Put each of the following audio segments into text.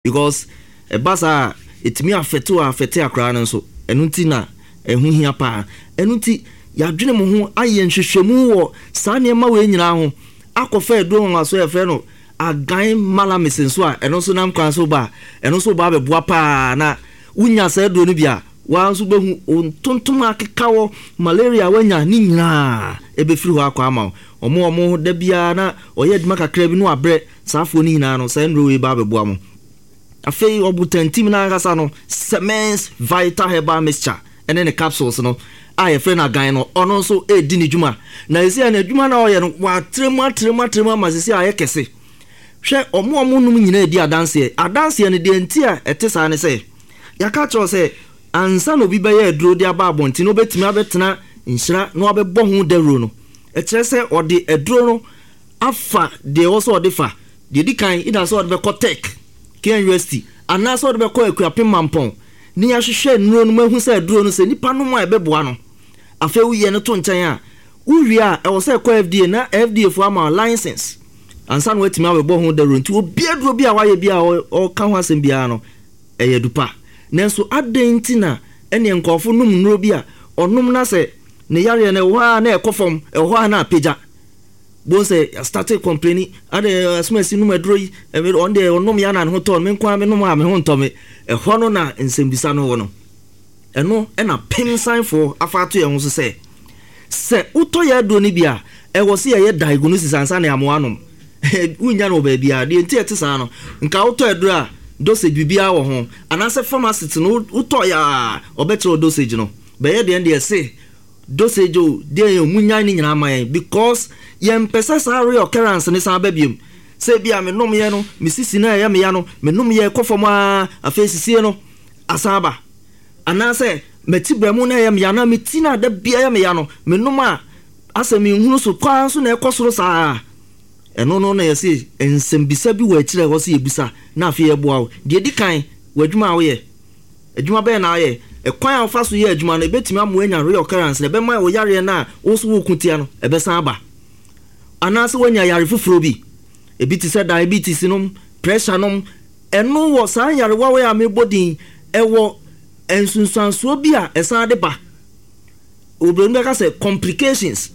because a basa it me affect akra no so enu nti na ehu hia pa enu nti ya dwene mo ho aye nhwehwemu wo saa ne ma we nyina ho akofa edo ho aso e fe no agan malamis nso a eno so nam kwan so ba eno so ba beboa pa na unya sa edo no bia wa nso behu ontontom akekawo malaria wanya ni nyina ebefiri ho akwa ama omo da bia na oye dima kakra bi no abre saafo ni nyina no sa nro we ba beboa mo afei obutantim na ngasa no Semens Vital Herbal Mixture ene ne capsules no a ye friend agan no ono so edi ni dwuma na esi na dwuma na oye no wa trema masisi a ye kese hwe omo num nyina edi adanse ne de nti a etesa ne se yaka cho se ansa no bi be ye duro de aba abonti no betimi abetena nhyira no abebɔ ho dawro no ekire se ode eduro no afa de also ode fa de dikan ida so ode be kotek KNUST ana so ode be ko akuapem mampon ni ahwehwe nuro no mahu se eduro no se nipa no mo ebeboa no afa wuye no to nkyɛn a uwie a ɛwɔ se ko FDA na FDA fo ama license ansa no wetimi abebɔ ho dawro nti obi aduro bi a waye bi a o ka ho asem bia no ɛyɛ dupa nenso adentina ene nkofo num nuro bi a onum na se ne yare na wa na ekofom ehwa na apagya bon se started complaining ade asmasi num aduro yi on de onum ya na ho ton me kwa me num a me ho ntome ehwa no na nsembisa no wo no eno na pin sign for afato ye ho so se uto ya do ni bia ewo se ye diagnosis ansa na amo anom unya no ba bia de nti etesa no nka uto aduro a dosage bibia wo ho anase pharmacist no uto ya obetro dosage no be ye de ende se dosage o de munya ni nyina man because ye mpesa sa reoccurrence ni sa babiem se bia me nom ye no misisi na ye me ya no me nom ye kofom a afesisie no asaba anase meti bremu na ye me ya na meti na da bia ye me ya no me nom a asemi hunu so kwa so na ekosoro sa eno no na yesi ensembisa bi wa kire ho se yebusa na afi yeboa de dikan wadwuma wo ye adwuma be na ye ekwan afa so ye adwuma na betimi amu anya reoccurrence na be ma wo yare na wo so wo kutia no ebe san aba anase wanya yare fufuro bi ebi ti se diabetes no pressure no eno wo san yare wa we amebodin ewo ensunsanso bi a esan de ba obronu ka se complications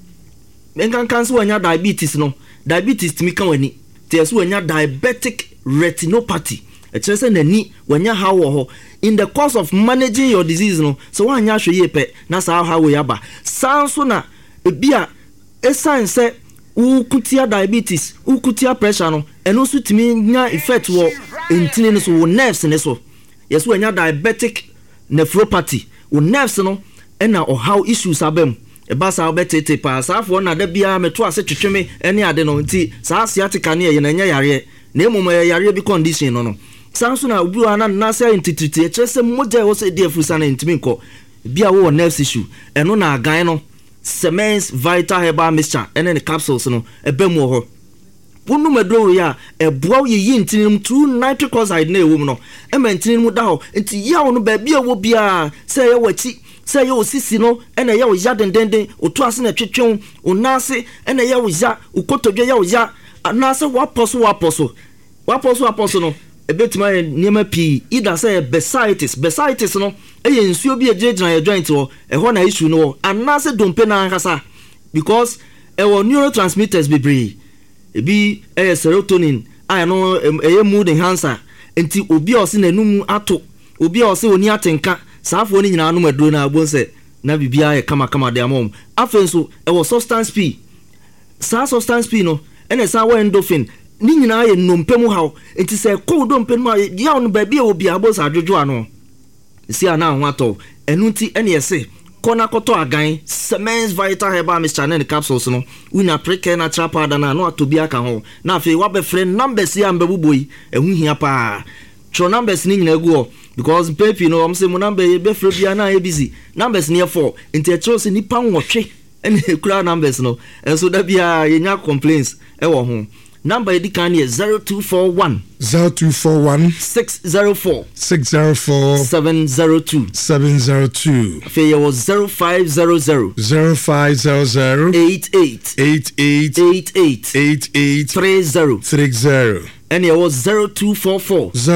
menkan kan so wanya diabetes no diabetes timi kan wani te so wanya diabetic retinopathy ekire se nani wanya hawo ho in the course of managing your disease no so wanya hwe yepe na sa hawo yaba sanso na ebia esan se ukutia diabetes ukutia pressure no eno so timi nya effect wo entini no so wo nerves ne so yeso wanya diabetic nephropathy wo nerves no ena o how issues abem eba sa obetete pa saafo na da bia meto ase twetweme ene ade no nti saa sciatica ne ye na nya yare na emom yare bi condition no sanso na obi ana na say entititi e kire se moja wo se dey frusa na ntimi nko bia wo nerve issue eno na agan no Semens Vital Herbal Mixture ene ne capsules no ebemu ho wonu madro ya eboa ye ntinim true nitric oxide na ewom no e mantinim mu da ho nti ya wo no ba bia wo bia se ye wachi se ye osisi no ene ye wo ya dendenden oto ase na twetwen onase ene ye wo ya ukotodwe ye wo ya anase waposo no ebetima niema pi ida say bursitis no eye nsuo bi ejejina ye joint wo eho na issue no anase dompe na ankasa because ewo neurotransmitters bebre ebi serotonin no eye mood enhancer enti obi a ose nanum ato obi a ose oni atenka saafo ni nyina no maduro na abonse na bibia ye kama de amom afenso ewo substance P substance P no ene sa wa endorphin ni nyina ye nompemu haw enti se ko dompemu ya on ba bia obi abonse adwojo ano si ana ho ato enu nti ene yese kona koto agan Semens Vital Herbal Mixture ne capsules no unya preke na trapa na no atobi aka ho na afi wa be friend numbers ya mbebuboi ehu hia pa tro numbers ni nyina egu because papi no am say mo number be free bia na e busy numbers near 4 enti e tro se nipa nwotwe ene kura numbers no enso da bia ye nya complaints e wo ho number edikan ye 0241 604 702 fe was 0500 88 30 ɛne ɛwɔ 0244